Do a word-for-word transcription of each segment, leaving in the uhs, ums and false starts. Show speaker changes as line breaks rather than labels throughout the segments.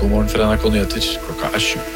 God morgen fra N R K Nyheter, klokka er sju.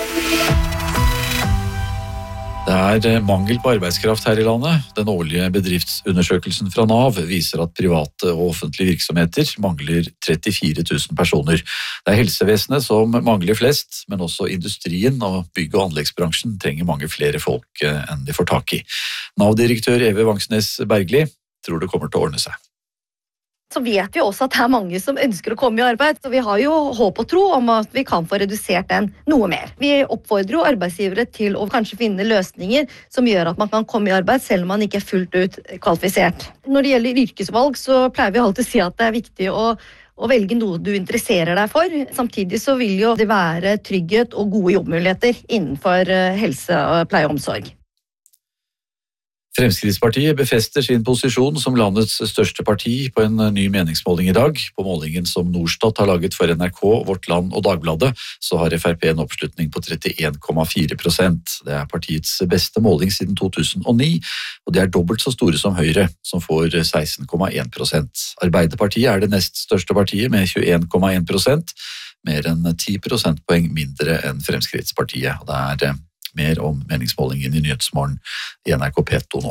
Det er mangel på arbeidskraft her i landet. Den årlige bedriftsundersøkelsen fra Nav viser at private og offentlige virksomheter mangler trettifire tusen personer. Det er helsevesenet som mangler flest, men også industrien og bygg- og anleggsbransjen trenger mange flere folk enn de får tak i. Nav-direktør Eve Vangsnes Bergli tror det kommer til å ordne seg.
Så vet vi også at det er mange som ønsker å komme i arbeid, så vi har jo håp og tro om at vi kan få redusert den noe mer. Vi oppfordrer jo arbeidsgivere til å kanskje finne løsninger som gjør at man kan komme i arbeid selv om man ikke er fullt ut kvalifisert. Når det gjelder yrkesvalg så pleier vi alltid å si at det er viktig å å velge noe du interesserer deg for. Samtidig så vil jo det være trygghet og gode jobbmuligheter innenfor helse, pleie og omsorg.
Fremskrittspartiet befester sin posisjon som landets største parti på en ny meningsmåling i dag. På målingen som Norstat har laget for N R K, Vårt Land og Dagbladet, så har F R P en oppslutning på trettien komma fire prosent. Det er partiets beste måling siden to tusen og ni, og de er dobbelt så store som Høyre, som får seksten komma en prosent. Arbeiderpartiet er det nest største partiet med tjueen komma en prosent, mer enn ti prosentpoeng mindre enn Fremskrittspartiet. Det er mer om meningsmålingen i Nyhetsmorgen i N R K P to nå.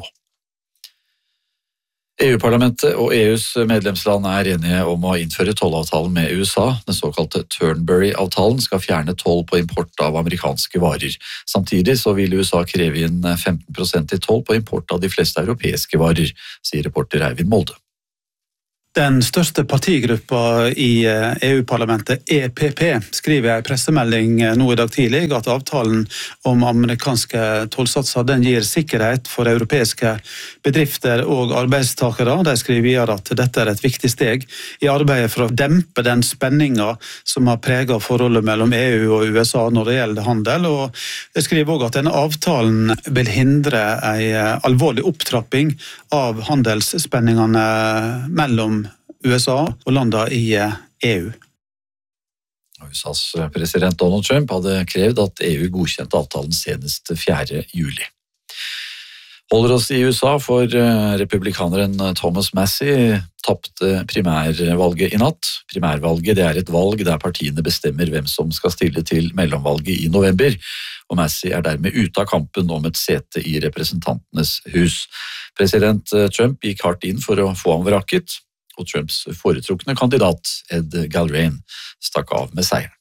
E U-parlamentet og E U's medlemsland er enige om å innføre tollavtalen med U S A. Den såkalte Turnberry-avtalen skal fjerne toll på import av amerikanske varer. Samtidig så vil U S A kreve inn femten prosent i toll på import av de fleste europeiske varer, sier reporter Eivind Molde.
Den største partigruppa i E U-parlamentet, E P P, skriver i en pressemelding nå i dag tidlig at avtalen om amerikanske tollsatser den gir sikkerhet for europeiske bedrifter og arbeidstakere. De skriver videre at dette er et viktig steg i arbeidet for å dempe den spenningen som har preget forholdet mellom E U og U S A når det gjelder handel. Og de skriver også at denne avtalen vil hindre en alvorlig opptrapping av handelsspenningene mellom U S A og landene i E U.
U S A's president Donald Trump hadde krevd at E U godkjente avtalen senest fjerde juli. Holder oss i U S A for republikaneren Thomas Massie tapte primærvalget i natt. Primærvalget det er et valg der partiene bestemmer hvem som skal stille til mellomvalget i november, og Massie er dermed ute av kampen om et sete i representantenes hus. President Trump gikk hardt inn for å få ham vraket, og Trumps foretrukne kandidat Ed Galbraith stakk av med seieren.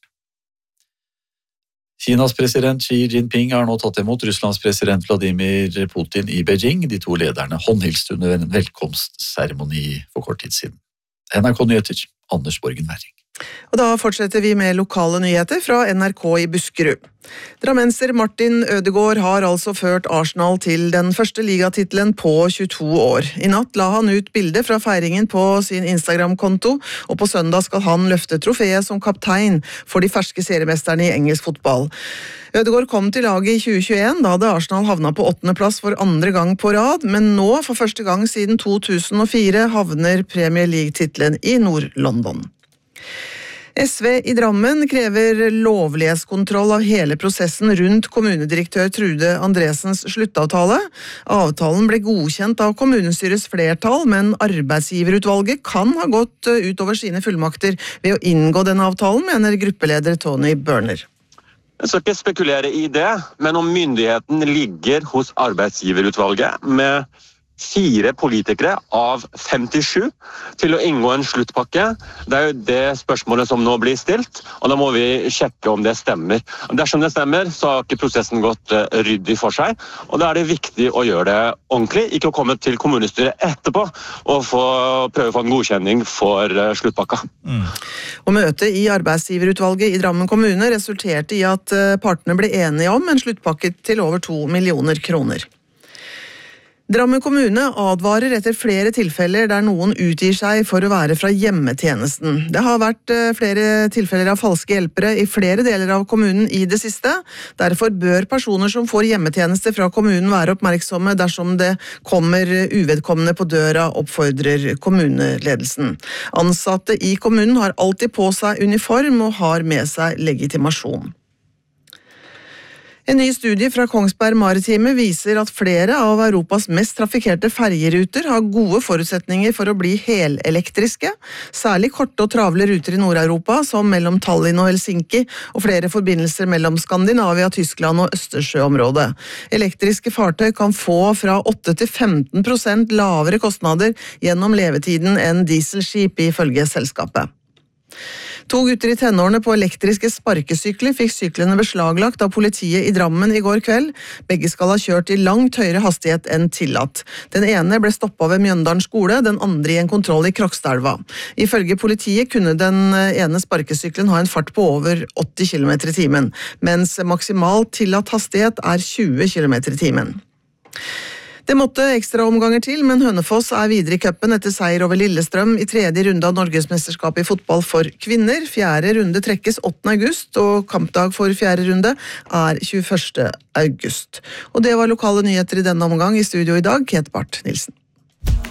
Kinas president Xi Jinping har nå tatt imot Russlands president Vladimir Putin i Beijing. De to lederne håndhilste under en velkomstseremoni for kort tid siden. N R K Nyheter, Anders Borgen Werring.
Og da fortsetter vi med lokale nyheter fra N R K i Buskerud. Drammenser Martin Ødegaard har altså ført Arsenal til den første ligatitlen på tjueto år. I natt la han ut bilde fra feiringen på sin Instagram-konto, og på søndag skal han løfte trofeet som kaptein for de ferske seriemesterne i engelsk fotball. Ødegaard kom til laget i tjue tjueen, da hadde Arsenal havna på åttende plass for andre gang på rad, men nå, for første gang siden to tusen og fire, havner Premier League-titlen i Nord-London. S V i Drammen krever lovlighetskontroll av hele prosessen rundt kommunedirektør Trude Andresens sluttavtale. Avtalen ble godkjent av kommunestyrets flertall, men arbeidsgiverutvalget kan ha gått utover sine fullmakter ved å inngå den avtalen, mener gruppeleder Tony Burner.
Jeg skal ikke spekulere i det, men om myndigheten ligger hos arbeidsgiverutvalget med fire politikere av femtisju til å inngå en sluttpakke. Det er jo det spørsmålet som nå blir stilt, og da må vi sjekke om det stemmer. Dersom det stemmer, så har ikke prosessen gått ryddig for seg, og da er det viktig å gjøre det ordentlig, ikke å komme til kommunestyret etterpå og få, prøve å få en godkjenning for sluttpakka. Mm.
Og møtet i arbeidsgiverutvalget i Drammen kommune resulterte i at partene ble enige om en sluttpakke til over to millioner kroner. Drammen kommune advarer etter flere tilfeller der noen utgir seg for å være fra hjemmetjenesten. Det har vært flere tilfeller av falske hjelpere i flere deler av kommunen i det siste. Derfor bør personer som får hjemmetjeneste fra kommunen være oppmerksomme dersom det kommer uvedkommende på døra, oppfordrer kommuneledelsen. Ansatte i kommunen har alltid på seg uniform og har med seg legitimasjon. En ny studie fra Kongsberg Maritime viser at flere av Europas mest trafikkerte ferjeruter har gode forutsetninger for å bli helelektriske, særlig korte og travle ruter i Nord-Europa, som mellom Tallinn og Helsinki, og flere forbindelser mellom Skandinavia, Tyskland og Østersjøområdet. Elektriske fartøy kan få fra åtte til femten prosent lavere kostnader gjennom levetiden enn dieselskip, ifølge selskapet. To gutter i tenårene på elektriske sparkesykler fikk syklene beslaglagt av politiet i Drammen i går kveld. Begge skal ha kjørt i langt høyere hastighet enn tillatt. Den ene ble stoppet ved Mjøndalen skole, den andre i en kontroll i Krokstadelva. Ifølge politiet kunne den ene sparkesyklen ha en fart på over åtti kilometer i timen, mens maksimalt tillatt hastighet er tjue kilometer i timen. Det måtte ekstra omganger til, men Hønefoss er videre i cupen etter seier over Lillestrøm i tredje runde av Norgesmesterskapet i fotball for kvinner. Fjerde runde trekkes åttende august, og kampdag for fjerde runde er tjueførste august. Og det var lokale nyheter i denne omgang. I studio i dag, Kate Barth Nilsen.